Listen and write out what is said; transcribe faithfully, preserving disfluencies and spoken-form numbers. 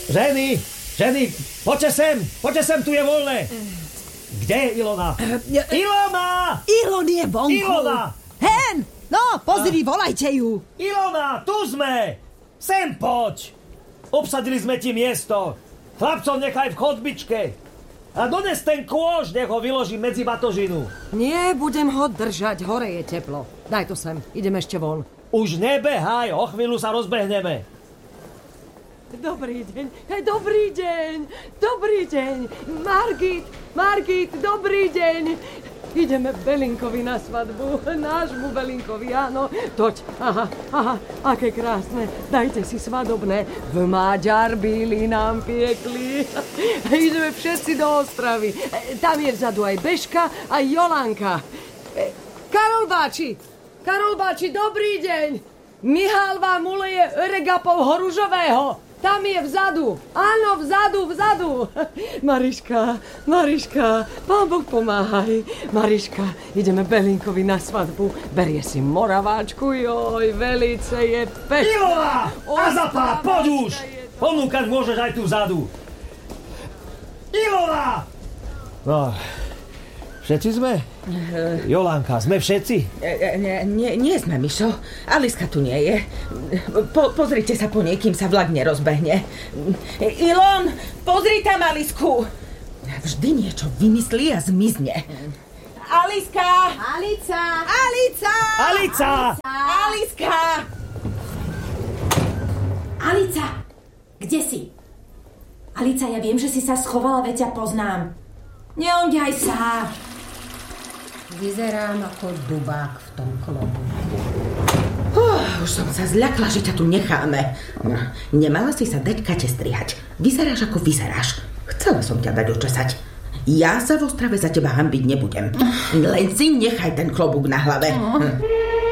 Ženy, ženy, poďte sem, poďte sem, tu je voľné. Kde je Ilona? Ilona! Ilon je vonku. Ilona! Hen, no, pozri, volajte ju. Ilona, tu sme. Sem poď. Obsadili sme ti miesto. Chlapcov nechaj v chodbičke. A dones ten kôž, nech ho vyloží medzi batožinu. Nie, budem ho držať, hore je teplo. Daj to sem, idem ešte von. Už nebehaj, o chvíľu sa rozbehneme. Dobrý deň, hej, dobrý deň, dobrý deň. Margit, Margit, dobrý deň. Ideme Belinkovi na svadbu, nášmu Belinkovi, áno. Toď, aha, aha, aké krásne. Dajte si svadobné. V Maďar bíli nám piekli. Ideme všetci do Ostravy. Tam je vzadu aj Bežka, aj Jolanka. Karol Báči, Karol Báči, dobrý deň. Mihál vám uleje regapov horužového. Tam je vzadu. Áno, vzadu, vzadu. Mariška, Mariška, Pán Boh pomáhaj. Mariška, ideme Belinkovi na svadbu. Berie si moraváčku, joj, velice je pekná. Ilona! Azapa, poď už! Ponúkať môžeš aj tu vzadu. Ilona! No, všetci sme? Jolanka, sme všetci? Nie, nie, nie sme, Mišo. Aliska tu nie je. Po, pozrite sa po nej, kým sa vlak nerozbehne. Ilon, pozri tam Alisku. Vždy niečo vymyslí a zmizne. Aliska! Alica! Alica! Alica! Aliska! Alica! Kde si? Alica, ja viem, že si sa schovala, veď ťa poznám. Neonďaj sa! Vyzerám ako dubák v tom klobu. Uh, už som sa zľakla, že ťa tu necháme. No, nemala si sa dať Kate strihať. Vyzeráš ako vyzeráš. Chcela som ťa dať očesať. Ja sa v Ostrave za teba hanbiť nebudem. Len si nechaj ten klobúk na hlave. Hm.